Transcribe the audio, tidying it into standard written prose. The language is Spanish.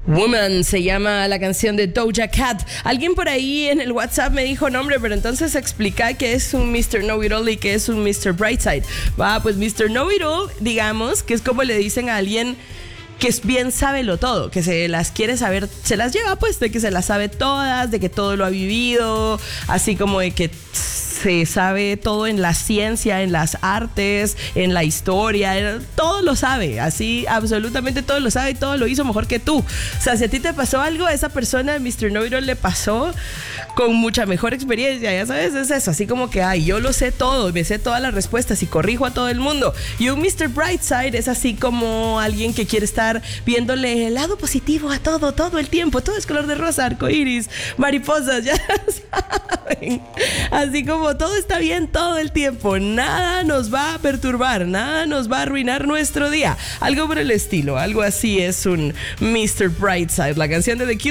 Woman se llama la canción de Doja Cat. Alguien por ahí en el WhatsApp me dijo, no hombre, pero entonces explica qué es un Mr. Know-It-All y qué es un Mr. Brightside. Va, pues Mr. Know-It-All, digamos, que es como le dicen a alguien que es bien sábelo todo, que se las quiere saber, se las lleva pues de que se las sabe todas, de que todo lo ha vivido, así como de que se sabe todo en la ciencia, en las artes, en la historia, todo lo sabe, así absolutamente todo lo sabe y todo lo hizo mejor que tú. O sea, si a ti te pasó algo, a esa persona, Mr. Know-It-All, le pasó con mucha mejor experiencia, ya sabes, es eso, así como que, ay, yo lo sé todo, me sé todas las respuestas y corrijo a todo el mundo. Y un Mr. Brightside es así como alguien que quiere estar viéndole el lado positivo a todo el tiempo, todo es color de rosa, arcoíris, mariposas, ya saben, así como todo está bien todo el tiempo, nada nos va a perturbar, nada nos va a arruinar nuestro día, algo por el estilo, algo así es un Mr. Brightside, la canción de The Cure.